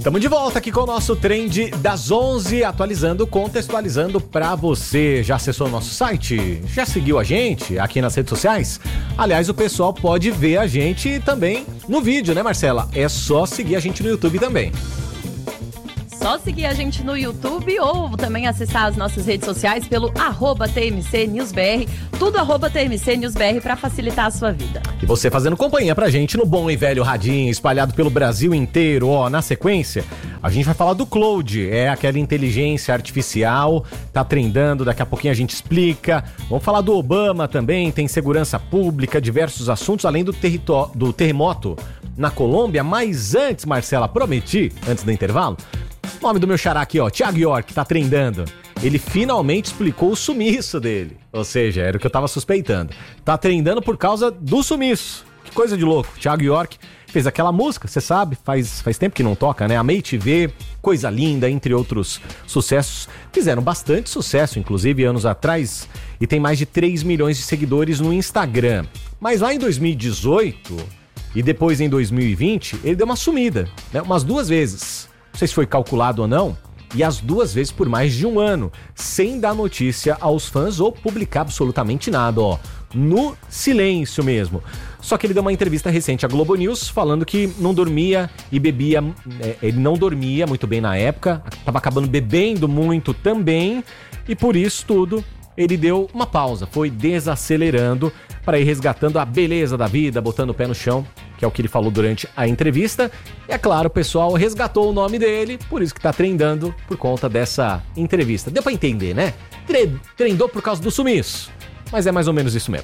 Estamos de volta aqui com o nosso Trend das 11, atualizando, contextualizando pra você. Já acessou o nosso site? Já seguiu a gente aqui nas redes sociais? Aliás, o pessoal pode ver a gente também no vídeo, né, Marcela? É só seguir a gente no YouTube também. Só seguir a gente no YouTube ou também acessar as nossas redes sociais pelo @TMCNewsBR, tudo @TMCNewsBR para facilitar a sua vida. E você fazendo companhia pra gente no bom e velho radinho, espalhado pelo Brasil inteiro. Ó, na sequência, a gente vai falar do Claude, é aquela inteligência artificial, tá trendando, daqui a pouquinho a gente explica. Vamos falar do Obama também, tem segurança pública, diversos assuntos, além do terremoto na Colômbia. Mas antes, Marcela, prometi, antes do intervalo, o nome do meu xará aqui, ó, Thiago York, tá trendando. Ele finalmente explicou o sumiço dele. Ou seja, era o que eu tava suspeitando. Tá trendando por causa do sumiço. Que coisa de louco. Thiago York fez aquela música, você sabe, faz tempo que não toca, né? Amei Te Ver, Coisa Linda, entre outros sucessos. Fizeram bastante sucesso, inclusive, anos atrás. E tem mais de 3 milhões de seguidores no Instagram. Mas lá em 2018 e depois em 2020, ele deu uma sumida, né? Umas 2 vezes. Não sei se foi calculado ou não, e as 2 vezes por mais de 1 ano, sem dar notícia aos fãs ou publicar absolutamente nada, ó, no silêncio mesmo. Só que ele deu uma entrevista recente à Globo News falando que não dormia e bebia, ele não dormia muito bem na época, estava acabando bebendo muito também, e por isso tudo ele deu uma pausa, foi desacelerando para ir resgatando a beleza da vida, botando o pé no chão, que é o que ele falou durante a entrevista. E é claro, o pessoal resgatou o nome dele, por isso que tá trendando por conta dessa entrevista. Deu pra entender, né? Trendou por causa do sumiço, mas é mais ou menos isso mesmo.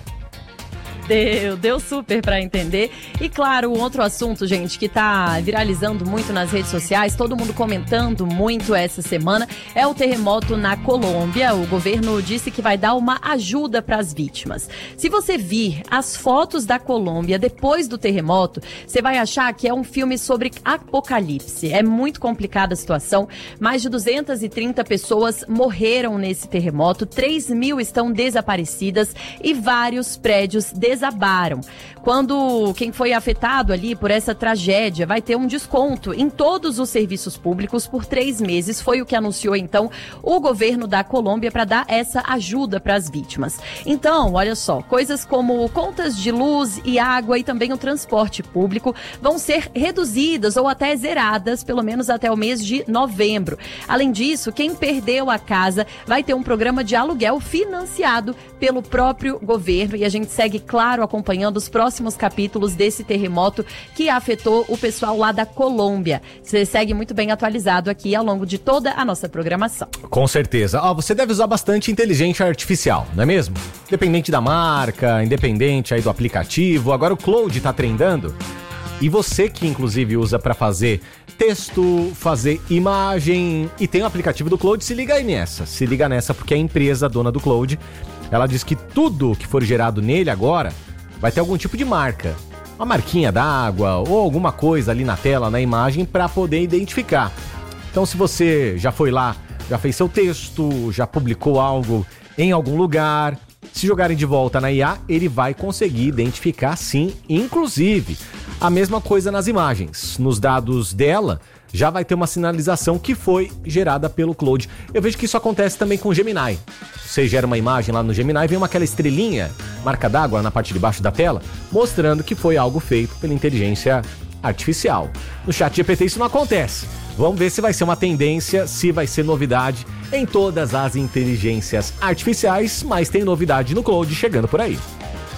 Deu super pra entender. E claro, um outro assunto, gente, que tá viralizando muito nas redes sociais, todo mundo comentando muito essa semana, é o terremoto na Colômbia. O governo disse que vai dar uma ajuda pras vítimas. Se você vir as fotos da Colômbia depois do terremoto, você vai achar que é um filme sobre apocalipse. É muito complicada a situação. Mais de 230 pessoas morreram nesse terremoto, 3 mil estão desaparecidas e vários prédios desabaram. Quando quem foi afetado ali por essa tragédia vai ter um desconto em todos os serviços públicos por 3 meses, foi o que anunciou então o governo da Colômbia para dar essa ajuda para as vítimas. Então, olha só, coisas como contas de luz e água e também o transporte público vão ser reduzidas ou até zeradas, pelo menos até o mês de novembro. Além disso, quem perdeu a casa vai ter um programa de aluguel financiado pelo próprio governo, e a gente segue, claro, acompanhando os próximos capítulos desse terremoto que afetou o pessoal lá da Colômbia. Você segue muito bem atualizado aqui ao longo de toda a nossa programação. Com certeza. Você deve usar bastante inteligência artificial, não é mesmo? Independente da marca, independente aí do aplicativo. Agora o Claude tá trendando. E você que inclusive usa para fazer texto, fazer imagem e tem o aplicativo do Claude, se liga aí nessa. Se liga nessa porque a empresa dona do Claude, ela diz que tudo que for gerado nele agora vai ter algum tipo de marca. Uma marquinha d'água ou alguma coisa ali na tela, na imagem, para poder identificar. Então se você já foi lá, já fez seu texto, já publicou algo em algum lugar, se jogarem de volta na IA, ele vai conseguir identificar sim, inclusive. A mesma coisa nas imagens. Nos dados dela, já vai ter uma sinalização que foi gerada pelo Claude. Eu vejo que isso acontece também com o Gemini. Você gera uma imagem lá no Gemini, vem aquela estrelinha, marca d'água na parte de baixo da tela, mostrando que foi algo feito pela inteligência artificial. No ChatGPT isso não acontece. Vamos ver se vai ser uma tendência, se vai ser novidade em todas as inteligências artificiais, mas tem novidade no Claude chegando por aí.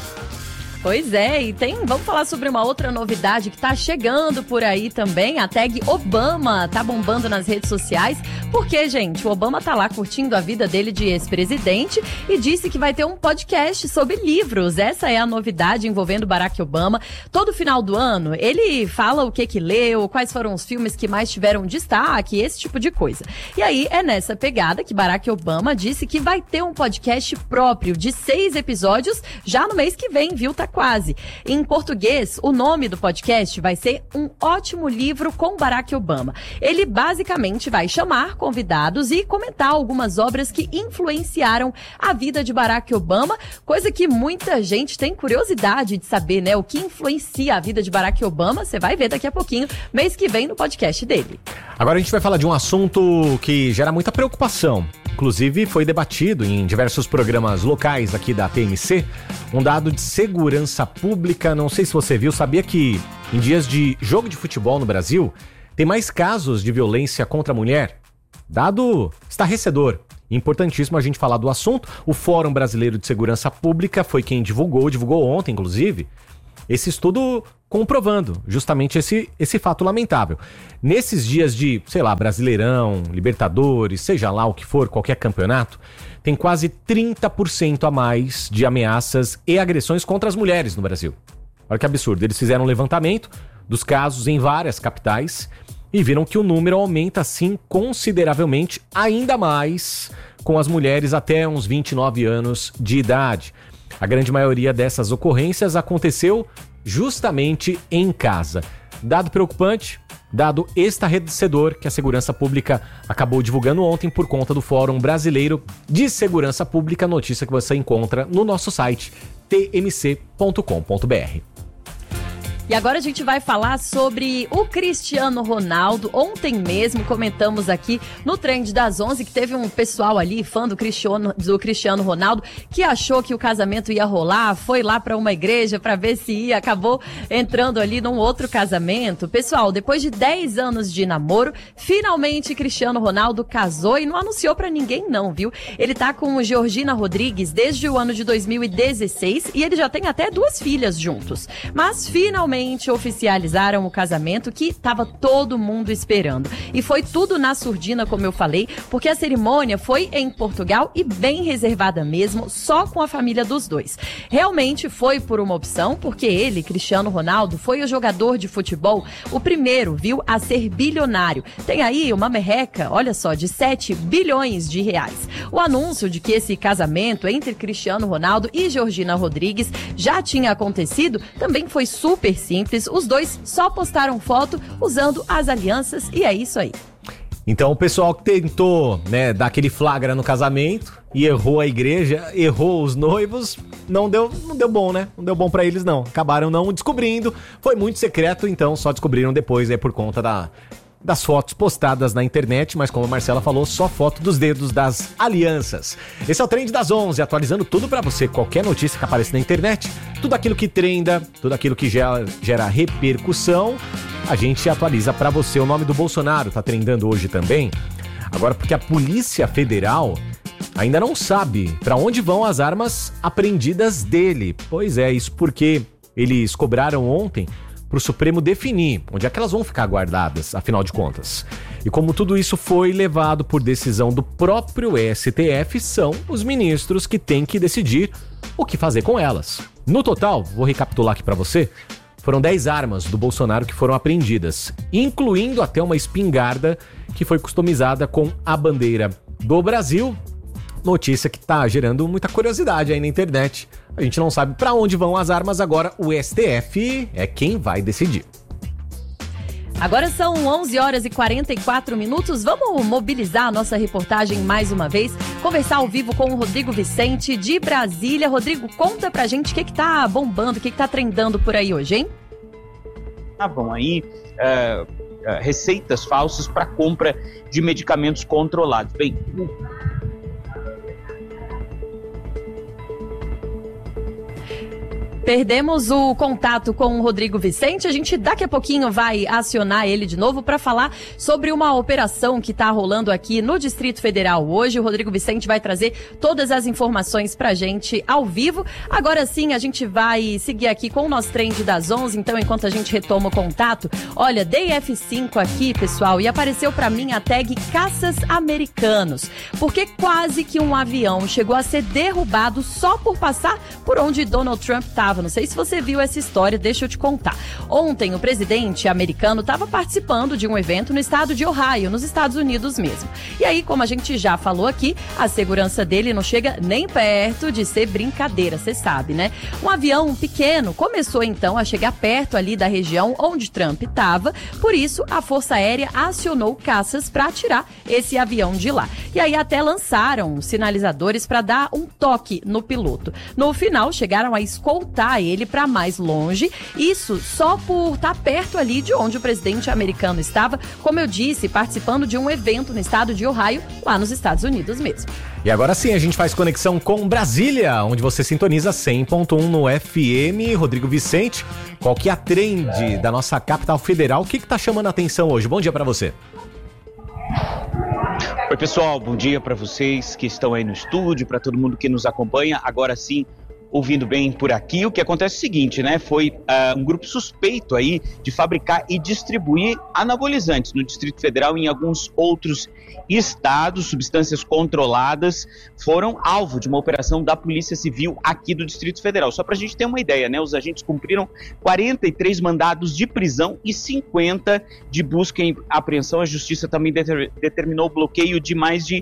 Pois é, e vamos falar sobre uma outra novidade que tá chegando por aí também. A tag Obama tá bombando nas redes sociais, porque, gente, o Obama tá lá curtindo a vida dele de ex-presidente e disse que vai ter um podcast sobre livros. Essa é a novidade envolvendo Barack Obama. Todo final do ano, ele fala o que leu, quais foram os filmes que mais tiveram destaque, esse tipo de coisa. E aí, é nessa pegada que Barack Obama disse que vai ter um podcast próprio de 6 episódios já no mês que vem, viu? Tá quase. Em português, o nome do podcast vai ser Um Ótimo Livro com Barack Obama. Ele basicamente vai chamar convidados e comentar algumas obras que influenciaram a vida de Barack Obama, coisa que muita gente tem curiosidade de saber, né? O que influencia a vida de Barack Obama, você vai ver daqui a pouquinho, mês que vem no podcast dele. Agora a gente vai falar de um assunto que gera muita preocupação. Inclusive foi debatido em diversos programas locais aqui da TMC, um dado de segurança pública. Não sei se você viu, sabia que em dias de jogo de futebol no Brasil, tem mais casos de violência contra a mulher? Dado estarrecedor. Importantíssimo a gente falar do assunto. O Fórum Brasileiro de Segurança Pública foi quem divulgou ontem, inclusive, esse estudo comprovando justamente esse fato lamentável. Nesses dias de, Brasileirão, Libertadores, seja lá o que for, qualquer campeonato, tem quase 30% a mais de ameaças e agressões contra as mulheres no Brasil. Olha que absurdo. Eles fizeram um levantamento dos casos em várias capitais e viram que o número aumenta, sim, consideravelmente, ainda mais com as mulheres até uns 29 anos de idade. A grande maioria dessas ocorrências aconteceu justamente em casa. Dado preocupante, dado estarrecedor que a Segurança Pública acabou divulgando ontem por conta do Fórum Brasileiro de Segurança Pública, notícia que você encontra no nosso site tmc.com.br. E agora a gente vai falar sobre o Cristiano Ronaldo. Ontem mesmo comentamos aqui no Trend das 11 que teve um pessoal ali, fã do Cristiano Ronaldo, que achou que o casamento ia rolar, foi lá para uma igreja para ver se ia, acabou entrando ali num outro casamento. Pessoal, depois de 10 anos de namoro, finalmente Cristiano Ronaldo casou e não anunciou para ninguém não, viu? Ele tá com Georgina Rodrigues desde o ano de 2016 e ele já tem até 2 filhas juntos. Mas finalmente oficializaram o casamento que estava todo mundo esperando. E foi tudo na surdina, como eu falei, porque a cerimônia foi em Portugal e bem reservada mesmo, só com a família dos dois. Realmente foi por uma opção, porque ele, Cristiano Ronaldo, foi o jogador de futebol, o primeiro, viu, a ser bilionário. Tem aí uma merreca, olha só, de 7 bilhões de reais. O anúncio de que esse casamento entre Cristiano Ronaldo e Georgina Rodrigues já tinha acontecido também foi super simples, os dois só postaram foto usando as alianças e é isso aí. Então o pessoal que tentou, dar aquele flagra no casamento e errou a igreja, errou os noivos, não deu bom, né? Não deu bom pra eles não, acabaram não descobrindo, foi muito secreto, então só descobriram depois por conta das fotos postadas na internet, mas como a Marcela falou, só foto dos dedos das alianças. Esse é o Trend das 11, atualizando tudo pra você, qualquer notícia que aparece na internet, tudo aquilo que trenda, tudo aquilo que gera repercussão, a gente atualiza pra você. O nome do Bolsonaro tá trendando hoje também, agora porque a Polícia Federal ainda não sabe pra onde vão as armas apreendidas dele. Pois é, isso porque eles cobraram ontem pro Supremo definir onde é que elas vão ficar guardadas, afinal de contas. E como tudo isso foi levado por decisão do próprio STF, são os ministros que têm que decidir o que fazer com elas. No total, vou recapitular aqui pra você, foram 10 armas do Bolsonaro que foram apreendidas, incluindo até uma espingarda que foi customizada com a bandeira do Brasil. Notícia que tá gerando muita curiosidade aí na internet. A gente não sabe pra onde vão as armas agora, o STF é quem vai decidir. Agora são 11 horas e 44 minutos. Vamos mobilizar a nossa reportagem mais uma vez, conversar ao vivo com o Rodrigo Vicente de Brasília. Rodrigo, conta pra gente o que tá bombando, o que tá trendando por aí hoje, hein? Tá bom, aí receitas falsas para compra de medicamentos controlados. Bem, perdemos o contato com o Rodrigo Vicente. A gente daqui a pouquinho vai acionar ele de novo para falar sobre uma operação que está rolando aqui no Distrito Federal hoje. O Rodrigo Vicente vai trazer todas as informações pra gente ao vivo. Agora sim, a gente vai seguir aqui com o nosso Trend das 11. Então, enquanto a gente retoma o contato, olha, dei F5 aqui, pessoal, e apareceu para mim a tag Caças Americanos, porque quase que um avião chegou a ser derrubado só por passar por onde Donald Trump estava. Não sei se você viu essa história, deixa eu te contar. Ontem, o presidente americano estava participando de um evento no estado de Ohio, nos Estados Unidos mesmo. E aí, como a gente já falou aqui, a segurança dele não chega nem perto de ser brincadeira, você sabe, né? Um avião pequeno começou então a chegar perto ali da região onde Trump estava, por isso a Força Aérea acionou caças para tirar esse avião de lá. E aí até lançaram sinalizadores para dar um toque no piloto. No final, chegaram a escoltar levar ele para mais longe, isso só por estar perto ali de onde o presidente americano estava, como eu disse, participando de um evento no estado de Ohio, lá nos Estados Unidos mesmo. E agora sim, a gente faz conexão com Brasília, onde você sintoniza 100.1 no FM. Rodrigo Vicente, qual que é a trend da nossa capital federal? O que tá chamando a atenção hoje? Bom dia para você. Oi, pessoal, bom dia para vocês que estão aí no estúdio, para todo mundo que nos acompanha. Agora sim, ouvindo bem por aqui, o que acontece é o seguinte, né? Foi um grupo suspeito aí de fabricar e distribuir anabolizantes no Distrito Federal e em alguns outros estados. Substâncias controladas foram alvo de uma operação da Polícia Civil aqui do Distrito Federal. Só para a gente ter uma ideia, né? Os agentes cumpriram 43 mandados de prisão e 50 de busca e apreensão. A Justiça também determinou o bloqueio de mais de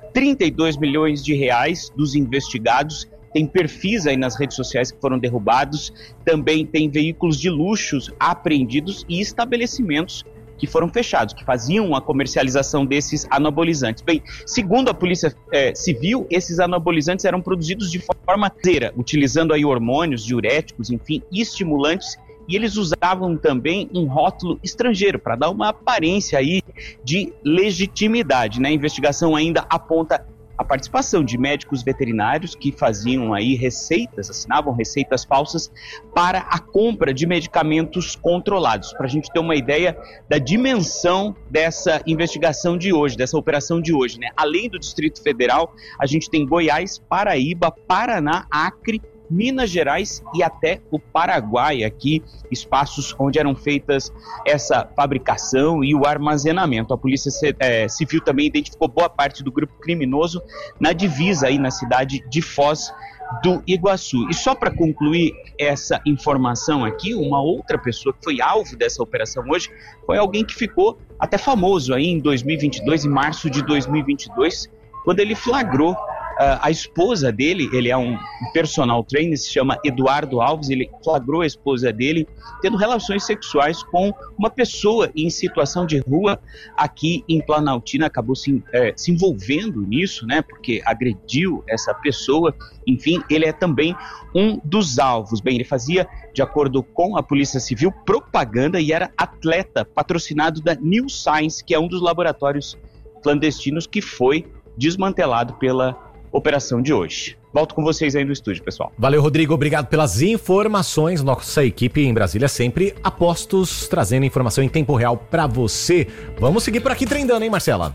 32 milhões de reais dos investigados. Tem perfis aí nas redes sociais que foram derrubados, também tem veículos de luxos apreendidos e estabelecimentos que foram fechados, que faziam a comercialização desses anabolizantes. Bem, segundo a Polícia Civil, esses anabolizantes eram produzidos de forma caseira, utilizando aí hormônios, diuréticos, enfim, estimulantes, e eles usavam também um rótulo estrangeiro para dar uma aparência aí de legitimidade, né? A investigação ainda aponta a participação de médicos veterinários que faziam aí receitas, assinavam receitas falsas para a compra de medicamentos controlados. Para a gente ter uma ideia da dimensão dessa investigação de hoje, dessa operação de hoje, né? Além do Distrito Federal, a gente tem Goiás, Paraíba, Paraná, Acre, Minas Gerais e até o Paraguai, aqui, espaços onde eram feitas essa fabricação e o armazenamento. A Polícia Civil também identificou boa parte do grupo criminoso na divisa aí na cidade de Foz do Iguaçu. E só para concluir essa informação aqui, uma outra pessoa que foi alvo dessa operação hoje foi alguém que ficou até famoso aí em 2022, em março de 2022, quando ele flagrou a esposa dele. Ele é um personal trainer, se chama Eduardo Alves. Ele flagrou a esposa dele tendo relações sexuais com uma pessoa em situação de rua aqui em Planaltina. Acabou se envolvendo nisso, né? Porque agrediu essa pessoa. Enfim, ele é também um dos alvos. Bem, ele fazia, de acordo com a Polícia Civil, propaganda e era atleta patrocinado da New Science, que é um dos laboratórios clandestinos que foi desmantelado pela operação de hoje. Volto com vocês aí no estúdio, pessoal. Valeu, Rodrigo. Obrigado pelas informações. Nossa equipe em Brasília sempre a postos, trazendo informação em tempo real pra você. Vamos seguir por aqui trendando, hein, Marcela?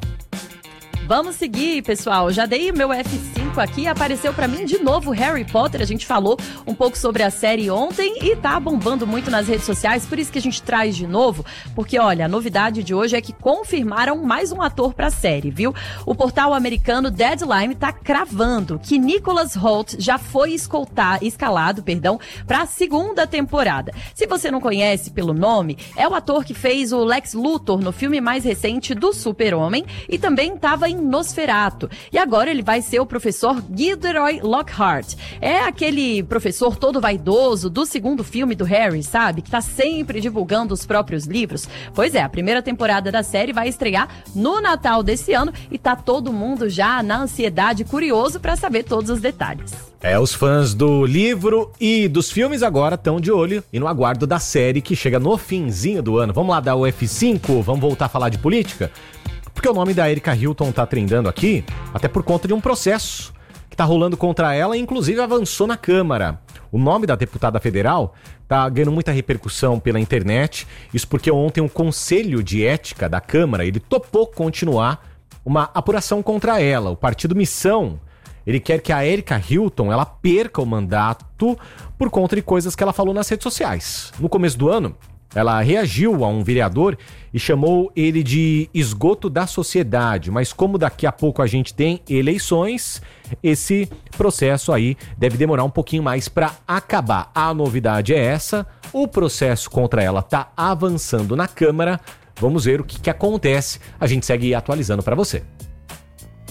Vamos seguir, pessoal. Já dei meu F5 aqui, apareceu pra mim de novo Harry Potter. A gente falou um pouco sobre a série ontem e tá bombando muito nas redes sociais, por isso que a gente traz de novo, porque olha, a novidade de hoje é que confirmaram mais um ator pra série, viu? O portal americano Deadline tá cravando que Nicholas Hoult já foi escalado pra 2ª temporada. Se você não conhece pelo nome, é o ator que fez o Lex Luthor no filme mais recente do Super-Homem e também estava em Nosferatu. E agora ele vai ser o professor Gilderoy Lockhart. É aquele professor todo vaidoso do 2º filme do Harry, sabe? Que tá sempre divulgando os próprios livros. Pois é, a 1ª temporada da série vai estrear no Natal desse ano e tá todo mundo já na ansiedade, curioso para saber todos os detalhes. Os fãs do livro e dos filmes agora estão de olho e no aguardo da série que chega no finzinho do ano. Vamos lá dar o F5? Vamos voltar a falar de política? Porque o nome da Erika Hilton tá trendando aqui, até por conta de um processo que tá rolando contra ela e inclusive avançou na Câmara. O nome da deputada federal tá ganhando muita repercussão pela internet, isso porque ontem o Conselho de Ética da Câmara, ele topou continuar uma apuração contra ela. O Partido Missão, ele quer que a Erika Hilton, ela perca o mandato por conta de coisas que ela falou nas redes sociais. No começo do ano, ela reagiu a um vereador e chamou ele de esgoto da sociedade. Mas como daqui a pouco a gente tem eleições, esse processo aí deve demorar um pouquinho mais para acabar. A novidade é essa, o processo contra ela tá avançando na Câmara. Vamos ver o que acontece. A gente segue atualizando para você.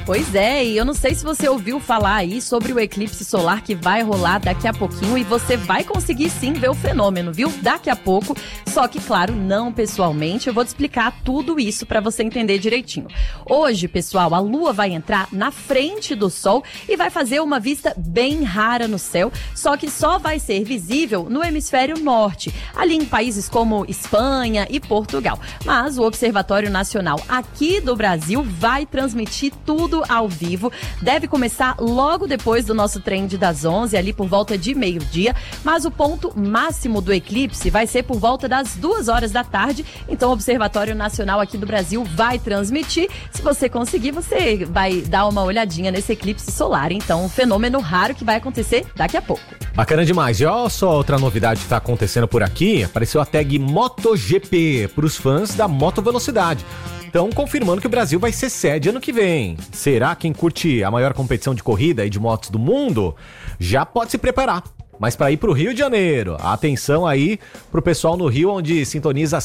Pois é, e eu não sei se você ouviu falar aí sobre o eclipse solar que vai rolar daqui a pouquinho e você vai conseguir sim ver o fenômeno, viu? Daqui a pouco, só que claro, não pessoalmente, eu vou te explicar tudo isso para você entender direitinho. Hoje, pessoal, a Lua vai entrar na frente do Sol e vai fazer uma vista bem rara no céu, só que só vai ser visível no hemisfério norte, ali em países como Espanha e Portugal. Mas o Observatório Nacional aqui do Brasil vai transmitir tudo ao vivo. Deve começar logo depois do nosso Trend das 11, ali por volta de meio-dia, mas o ponto máximo do eclipse vai ser por volta das 2 horas da tarde, então o Observatório Nacional aqui do Brasil vai transmitir. Se você conseguir, você vai dar uma olhadinha nesse eclipse solar, então um fenômeno raro que vai acontecer daqui a pouco. Bacana demais. E olha só outra novidade que está acontecendo por aqui, apareceu a tag MotoGP para os fãs da motovelocidade. Estão confirmando que o Brasil vai ser sede ano que vem. Será quem curte a maior competição de corrida e de motos do mundo? Já pode se preparar. Mas para ir para o Rio de Janeiro, atenção aí para o pessoal no Rio, onde sintoniza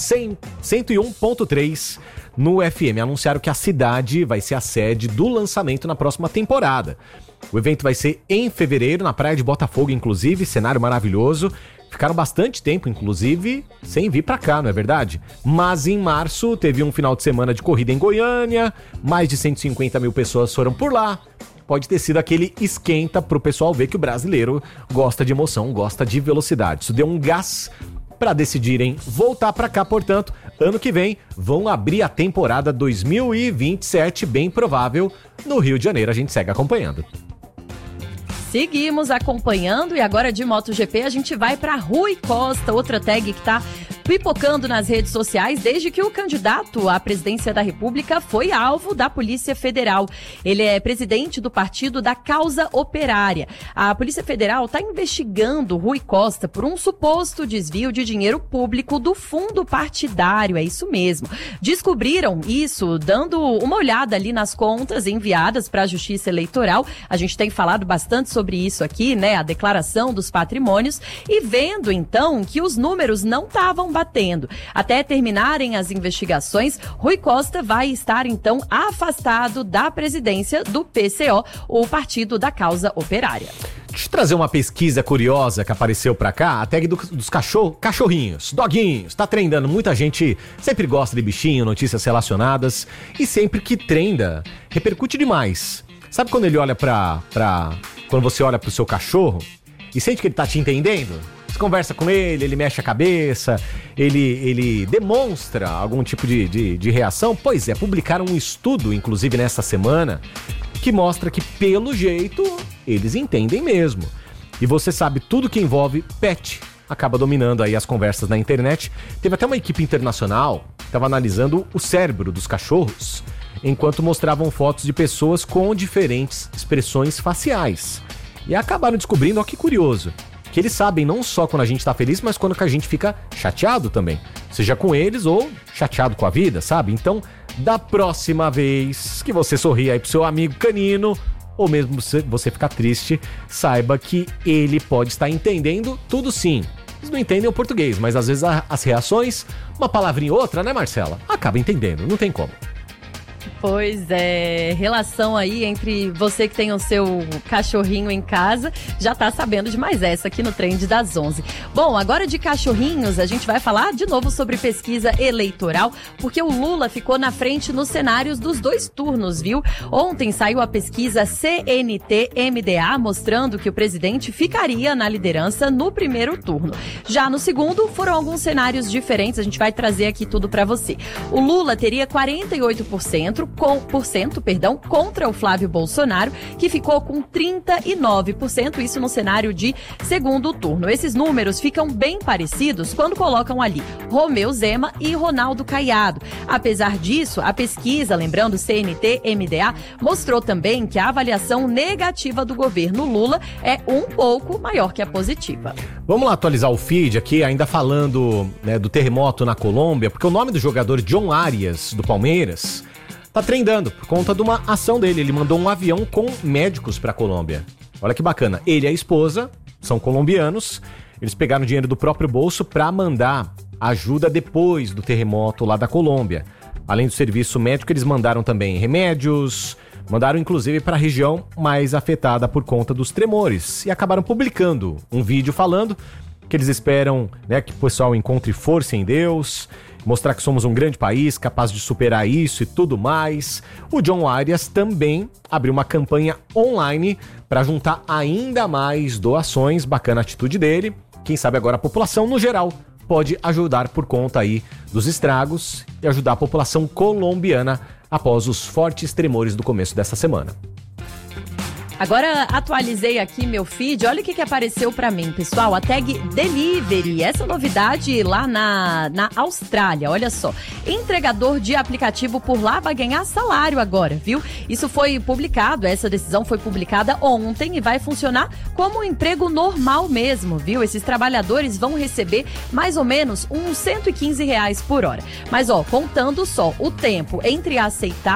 101.3 no FM. Anunciaram que a cidade vai ser a sede do lançamento na próxima temporada. O evento vai ser em fevereiro, na praia de Botafogo, inclusive, cenário maravilhoso. Ficaram bastante tempo, inclusive, sem vir pra cá, não é verdade? Mas em março teve um final de semana de corrida em Goiânia, mais de 150 mil pessoas foram por lá. Pode ter sido aquele esquenta pro pessoal ver que o brasileiro gosta de emoção, gosta de velocidade. Isso deu um gás para decidirem voltar pra cá, portanto, ano que vem vão abrir a temporada 2027, bem provável, no Rio de Janeiro. A gente segue acompanhando. Seguimos acompanhando e agora de MotoGP a gente vai para Rui Costa, outra tag que tá pipocando nas redes sociais desde que o candidato à presidência da República foi alvo da Polícia Federal. Ele é presidente do Partido da Causa Operária. A Polícia Federal está investigando Rui Costa por um suposto desvio de dinheiro público do fundo partidário, é isso mesmo. Descobriram isso dando uma olhada ali nas contas enviadas para a Justiça Eleitoral. A gente tem falado bastante sobre isso aqui, né? A declaração dos patrimônios e vendo então que os números não estavam batendo. Até terminarem as investigações, Rui Costa vai estar então afastado da presidência do PCO, o Partido da Causa Operária. Deixa eu trazer uma pesquisa curiosa que apareceu pra cá, a tag dos cachorrinhos, doguinhos, tá trendando, muita gente sempre gosta de bichinho, notícias relacionadas, e sempre que trenda, repercute demais. Sabe quando ele olha quando você olha pro seu cachorro e sente que ele tá te entendendo? Você conversa com ele mexe a cabeça, ele demonstra algum tipo de reação? Pois é, publicaram um estudo, inclusive nessa semana, que mostra que, pelo jeito, eles entendem mesmo. E você sabe, tudo que envolve pet acaba dominando aí as conversas na internet. Teve até uma equipe internacional que estava analisando o cérebro dos cachorros, enquanto mostravam fotos de pessoas com diferentes expressões faciais. E acabaram descobrindo, ó que curioso, que eles sabem não só quando a gente tá feliz, mas quando a gente fica chateado também. Seja com eles ou chateado com a vida, sabe? Então, da próxima vez que você sorrir aí pro seu amigo canino, ou mesmo você ficar triste, saiba que ele pode estar entendendo tudo sim. Eles não entendem o português, mas às vezes as reações, uma palavrinha ou outra, né, Marcela? Acaba entendendo, não tem como. Pois é, relação aí entre você que tem o seu cachorrinho em casa, já tá sabendo de mais essa aqui no Trend das 11. Bom, agora de cachorrinhos, a gente vai falar de novo sobre pesquisa eleitoral, porque o Lula ficou na frente nos cenários dos 2 turnos, viu? Ontem saiu a pesquisa CNT-MDA, mostrando que o presidente ficaria na liderança no primeiro turno. Já no segundo, foram alguns cenários diferentes, a gente vai trazer aqui tudo pra você. O Lula teria 48%, contra o Flávio Bolsonaro, que ficou com 39%, isso no cenário de segundo turno. Esses números ficam bem parecidos quando colocam ali Romeu Zema e Ronaldo Caiado. Apesar disso, a pesquisa, lembrando CNT-MDA, mostrou também que a avaliação negativa do governo Lula é um pouco maior que a positiva. Vamos lá atualizar o feed aqui, ainda falando, né, do terremoto na Colômbia, porque o nome do jogador John Arias, do Palmeiras, tá trendando por conta de uma ação dele. Ele mandou um avião com médicos pra Colômbia. Olha que bacana. Ele e a esposa são colombianos. Eles pegaram dinheiro do próprio bolso pra mandar ajuda depois do terremoto lá da Colômbia. Além do serviço médico, eles mandaram também remédios, Mandaram inclusive para a região mais afetada por conta dos tremores e acabaram publicando um vídeo falando que eles esperam, né, que o pessoal encontre força em Deus, mostrar que somos um grande país capaz de superar isso e tudo mais. O John Arias também abriu uma campanha online para juntar ainda mais doações. Bacana a atitude dele. Quem sabe agora a população no geral pode ajudar por conta aí dos estragos e ajudar a população colombiana após os fortes tremores do começo dessa semana. Agora atualizei aqui meu feed, olha o que apareceu pra mim, pessoal, a tag Delivery, essa novidade lá na Austrália, olha só, entregador de aplicativo por lá vai ganhar salário agora, viu? Isso foi publicado, essa decisão foi publicada ontem e vai funcionar como um emprego normal mesmo, viu? Esses trabalhadores vão receber mais ou menos uns R$115 por hora, mas ó, contando só o tempo entre aceitar